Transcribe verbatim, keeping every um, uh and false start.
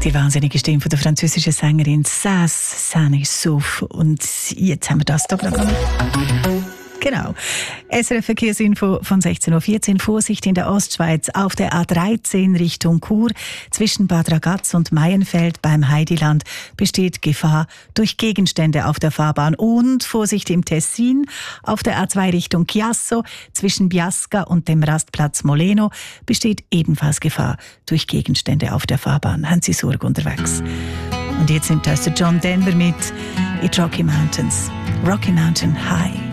Die wahnsinnige Stimme von der französischen Sängerin Sass Sanissouf. Und jetzt haben wir das da gerade. Genau. S R F-Verkehrsinfo von sechzehn Uhr vierzehn. Vorsicht in der Ostschweiz auf der A dreizehn Richtung Chur. Zwischen Bad Ragaz und Maienfeld beim Heidiland besteht Gefahr durch Gegenstände auf der Fahrbahn. Und Vorsicht im Tessin auf der A zwei Richtung Chiasso. Zwischen Biasca und dem Rastplatz Moleno besteht ebenfalls Gefahr durch Gegenstände auf der Fahrbahn. Haben Sie Sorge unterwegs? Und jetzt nimmt das der John Denver mit It's Rocky Mountains. Rocky Mountain High.